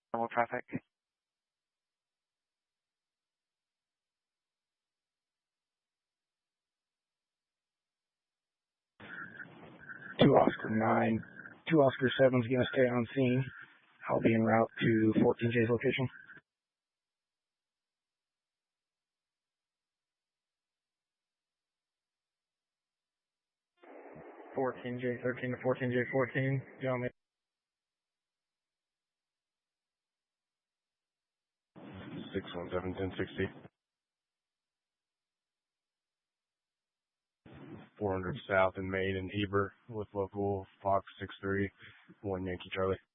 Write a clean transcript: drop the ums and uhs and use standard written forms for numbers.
Normal traffic. 2 Oscar 7's going to stay on scene. I'll be en route to 14J's location. 14J 13 to 14J 14. You want me? 617 1060. 400 South in Main and Heber with local Fox 63, 1 Yankee Charlie.